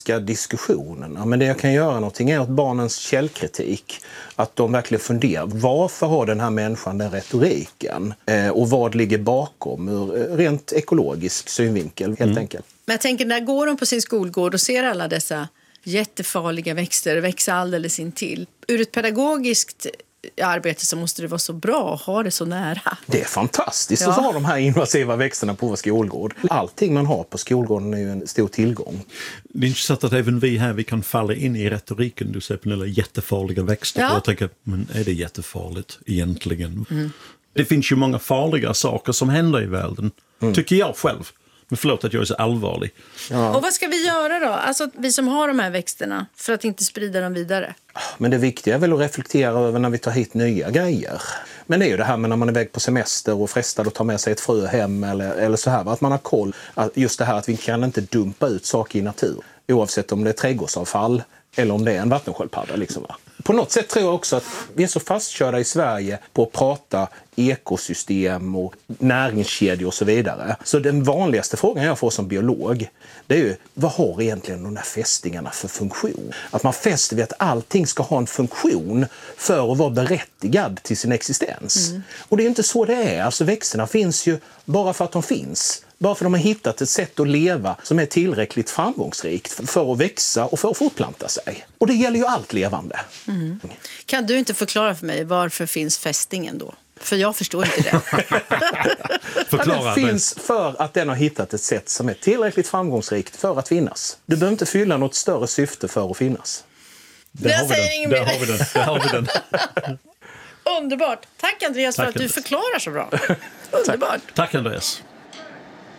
diskussionerna. Men det jag kan göra någonting är att barnens källkritik, att de verkligen funderar. Varför har den här människan den retoriken? Och vad ligger bakom ur rent ekologisk synvinkel helt enkelt. Men jag tänker, när går de på sin skolgård och ser alla dessa jättefarliga växter växa alldeles intill. Ur ett pedagogiskt arbete så måste det vara så bra att ha det så nära. Det är fantastiskt att ha de här invasiva växterna på vår skolgård. Allting man har på skolgården är ju en stor tillgång. Det är intressant att även vi här, vi kan falla in i retoriken. Du säger på några jättefarliga växter. Och jag tänker, men är det jättefarligt egentligen? Det finns ju många farliga saker som händer i världen. Tycker jag själv. Men förlåt att jag är så allvarlig. Ja. Och vad ska vi göra då? Alltså vi som har de här växterna för att inte sprida dem vidare. Men det viktiga är väl att reflektera över när vi tar hit nya grejer. Men det är ju det här med när man är väg på semester och frestad att ta med sig ett frö hem eller så här. Att man har koll. Just det här att vi kan inte dumpa ut saker i natur. Oavsett om det är trädgårdsavfall eller om det är en vattensköldpadda. Liksom, va? På något sätt tror jag också att vi är så fastkörda i Sverige på att prata ekosystem och näringskedjor och så vidare. Så den vanligaste frågan jag får som biolog, det är ju, vad har egentligen de där fästingarna för funktion? Att man fäster vid att allting ska ha en funktion för att vara berättigad till sin existens. Och det är inte så det är. Alltså växterna finns ju bara för att de finns. Bara för att de har hittat ett sätt att leva som är tillräckligt framgångsrikt för att växa och för att fortplanta sig. Och det gäller ju allt levande. Kan du inte förklara för mig varför finns fästingen då? För jag förstår inte det. Det finns för att den har hittat ett sätt som är tillräckligt framgångsrikt för att finnas. Du behöver inte fylla något större syfte för att finnas. Där har vi den. Underbart. Tack Andreas för att du förklarar så bra. Underbart. Tack Andreas.